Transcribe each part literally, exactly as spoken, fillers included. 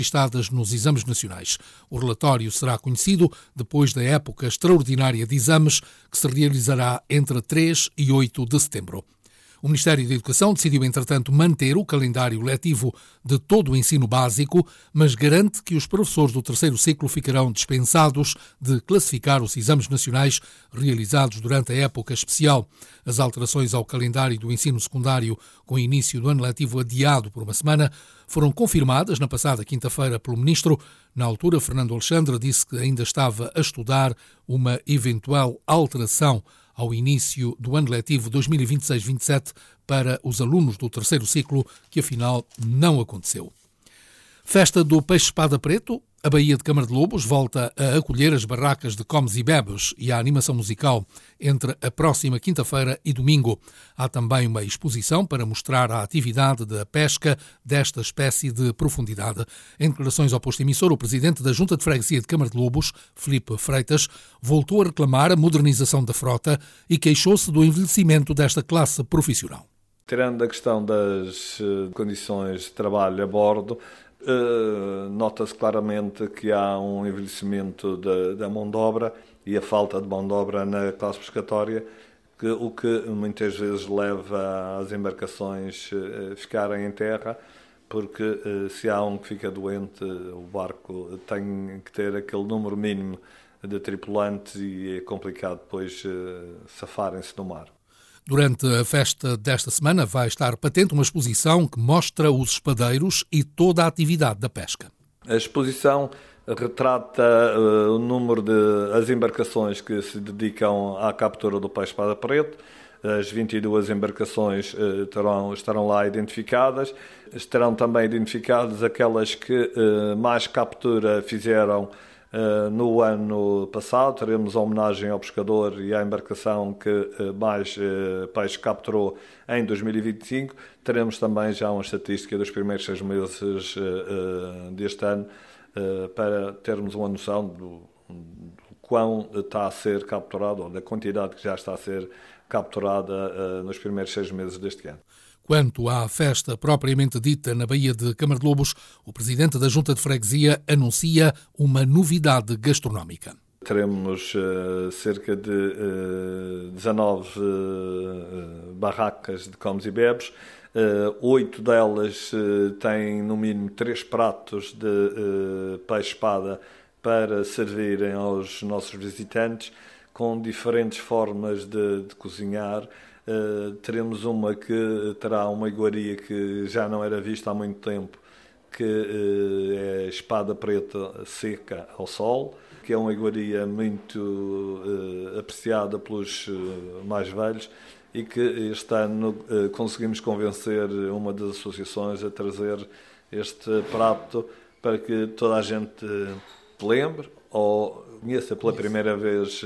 registadas nos exames nacionais. O relatório será conhecido depois da época extraordinária de exames, que se realizará entre três e oito de setembro. O Ministério da Educação decidiu, entretanto, manter o calendário letivo de todo o ensino básico, mas garante que os professores do terceiro ciclo ficarão dispensados de classificar os exames nacionais realizados durante a época especial. As alterações ao calendário do ensino secundário, com início do ano letivo adiado por uma semana, foram confirmadas na passada quinta-feira pelo Ministro. Na altura, Fernando Alexandre disse que ainda estava a estudar uma eventual alteração ao início do ano letivo dois mil e vinte e seis vinte e sete para os alunos do terceiro ciclo, que afinal não aconteceu. Festa do Peixe-Espada Preto. A Baía de Câmara de Lobos volta a acolher as barracas de comes e bebes e a animação musical entre a próxima quinta-feira e domingo. Há também uma exposição para mostrar a atividade da pesca desta espécie de profundidade. Em declarações ao posto emissor, o presidente da Junta de Freguesia de Câmara de Lobos, Filipe Freitas, voltou a reclamar a modernização da frota e queixou-se do envelhecimento desta classe profissional. Tirando a questão das condições de trabalho a bordo, Uh, nota-se claramente que há um envelhecimento da, da mão de obra e a falta de mão de obra na classe pescatória, que, o que muitas vezes leva às embarcações uh, ficarem em terra, porque uh, se há um que fica doente, o barco tem que ter aquele número mínimo de tripulantes e é complicado depois uh, safarem-se no mar. Durante a festa desta semana vai estar patente uma exposição que mostra os espadeiros e toda a atividade da pesca. A exposição retrata uh, o número de as embarcações que se dedicam à captura do peixe-espada preto. As vinte e duas embarcações uh, terão, estarão lá identificadas. Estarão também identificadas aquelas que uh, mais captura fizeram Uh, no ano passado. Teremos a homenagem ao pescador e à embarcação que uh, mais uh, peixe capturou em dois mil e vinte e cinco. Teremos também já uma estatística dos primeiros seis meses uh, uh, deste ano uh, para termos uma noção do, do quão está a ser capturado, ou da quantidade que já está a ser capturada uh, nos primeiros seis meses deste ano. Quanto à festa propriamente dita na Baía de Câmara de Lobos, o presidente da Junta de Freguesia anuncia uma novidade gastronómica. Teremos uh, cerca de uh, dezanove uh, barracas de comes e bebes. Oito uh, delas uh, têm no mínimo três pratos de uh, peixe-espada para servirem aos nossos visitantes, com diferentes formas de, de cozinhar. Uh, teremos uma que terá uma iguaria que já não era vista há muito tempo, que uh, é espada preta seca ao sol, que é uma iguaria muito uh, apreciada pelos uh, mais velhos e que este ano uh, conseguimos convencer uma das associações a trazer este prato para que toda a gente lembre ou conheça pela primeira vez uh,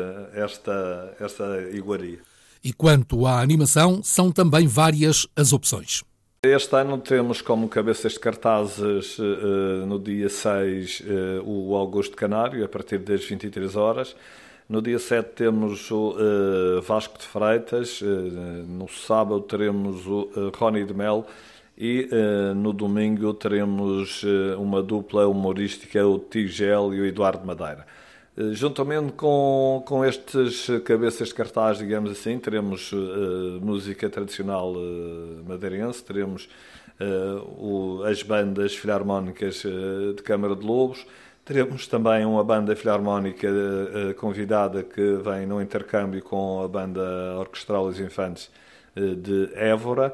esta, esta iguaria. E quanto à animação, são também várias as opções. Este ano temos como cabeças de cartazes uh, no dia seis uh, o Augusto Canário, a partir das vinte e três horas. No dia sete temos o uh, Vasco de Freitas. Uh, no sábado teremos o uh, Rony de Mel. E uh, no domingo teremos uh, uma dupla humorística, o Tigel e o Eduardo Madeira. Juntamente com, com estes cabeças de cartaz, digamos assim, teremos uh, música tradicional uh, madeirense, teremos uh, o, as bandas filarmónicas uh, de Câmara de Lobos, teremos também uma banda filarmónica uh, convidada que vem no intercâmbio com a banda orquestral Os Infantes uh, de Évora.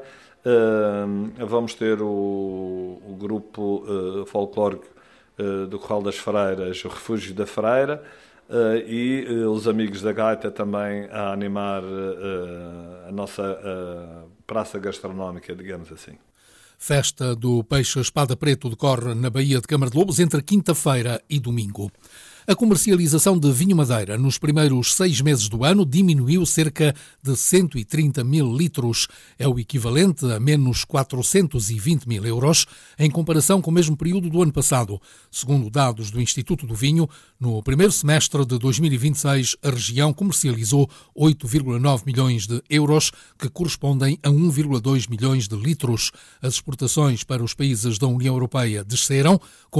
Uh, vamos ter o, o grupo uh, folclórico do Corral das Freiras, o Refúgio da Freira, uh, e uh, os Amigos da Gaita também a animar uh, a nossa uh, praça gastronómica, digamos assim. Festa do Peixe-Espada Preto decorre na Baía de Câmara de Lobos entre quinta-feira e domingo. A comercialização de vinho Madeira nos primeiros seis meses do ano diminuiu cerca de cento e trinta mil litros. É o equivalente a menos quatrocentos e vinte mil euros em comparação com o mesmo período do ano passado. Segundo dados do Instituto do Vinho, no primeiro semestre de dois mil e vinte e seis, a região comercializou oito vírgula nove milhões de euros, que correspondem a um vírgula dois milhões de litros. As exportações para os países da União Europeia desceram,